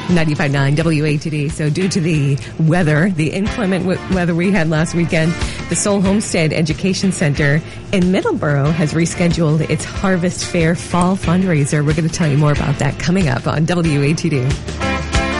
95.9 WATD. So due to the weather, the inclement weather we had last weekend, the Soul Homestead Education Center in Middleborough has rescheduled its Harvest Fair Fall fundraiser. We're going to tell you more about that coming up on WATD.